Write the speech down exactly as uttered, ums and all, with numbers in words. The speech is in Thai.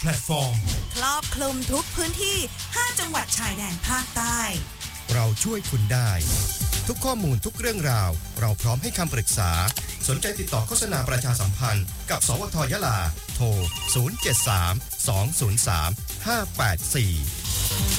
แพลตฟอร์มครอบคลุมทุกพื้นที่ห้าจังหวัดชายแดนภาคใต้เราช่วยคุณได้ทุกข้อมูลทุกเรื่องราวเราพร้อมให้คำปรึกษาสนใจติดต่อโฆษณาประชาสัมพันธ์กับสวทยะลาโทรศูนย์ เจ็ด สาม สอง ศูนย์ สาม ห้า แปด สี่